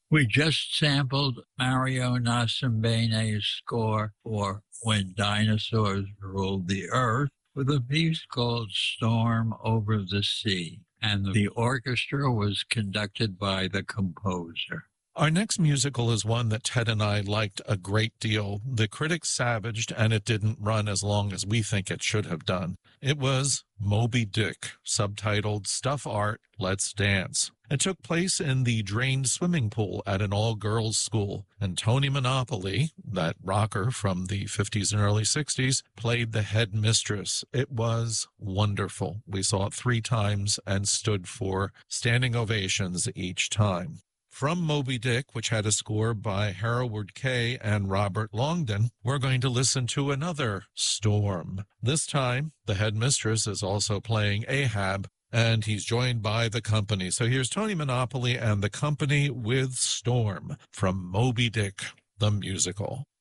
We just sampled Mario Nascimbene's score for When Dinosaurs Ruled the Earth with a piece called Storm Over the Sea, and the orchestra was conducted by the composer. Our next musical is one that Ted and I liked a great deal. The critics savaged, and it didn't run as long as we think it should have done. It was Moby Dick, subtitled Stuff Art, Let's Dance. It took place in the drained swimming pool at an all-girls school, and Tony Monopoly, that rocker from the 50s and early 60s, played the head mistress. It was wonderful. We saw it 3 times and stood for standing ovations each time. From Moby Dick, which had a score by Hereward Kay and Robert Longdon, we're going to listen to another Storm. This time, the headmistress is also playing Ahab, and he's joined by the company. So here's Tony Monopoly and the company with Storm from Moby Dick, the musical.